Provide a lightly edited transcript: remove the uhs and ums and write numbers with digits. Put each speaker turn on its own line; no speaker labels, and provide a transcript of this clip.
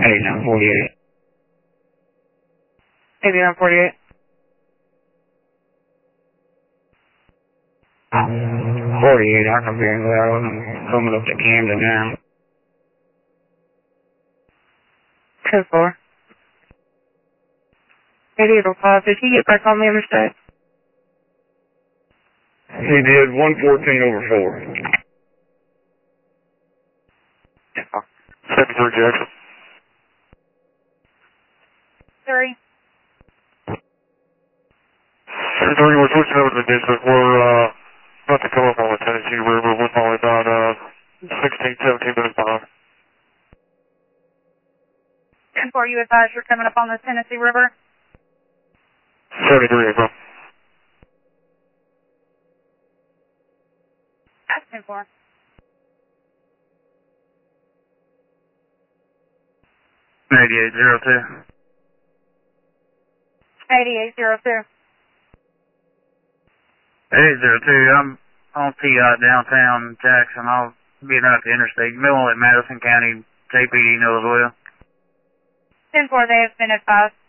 8948.
8948.
48, I can be in there. I'm coming up to Camden now.
10-4. 8805, did he get back on the interstate?
He did 114/4.
73 Jackson.
3.
73, we're switching over to the district. We're about to come up on the Tennessee River. We're probably about 16, 17 minutes behind.
10-4, you advise you're coming up on the Tennessee River?
73, April.
10-4.
8802.
8802.
8802, I'm on TI downtown Jackson. I'll be out the interstate. Middle at Madison County, JPD knows as well.
10-4, they have been advised.